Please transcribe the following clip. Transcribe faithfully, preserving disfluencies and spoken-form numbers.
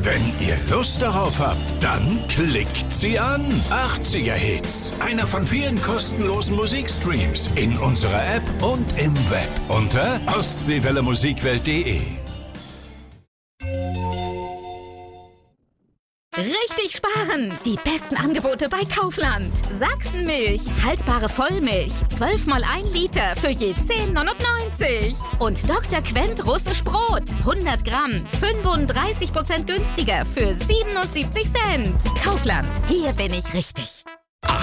Wenn ihr Lust darauf habt, dann klickt sie an. achtziger Hits. Einer von vielen kostenlosen Musikstreams in unserer App und im Web unter ostseewelle musikwelt punkt de. Richtig sparen! Die besten Angebote bei Kaufland. Sachsenmilch, haltbare Vollmilch, zwölf mal ein Liter für je zehn neunundneunzig. Und Doktor Quent russisch Brot, hundert Gramm, fünfunddreißig Prozent günstiger für siebenundsiebzig Cent. Kaufland, hier bin ich richtig.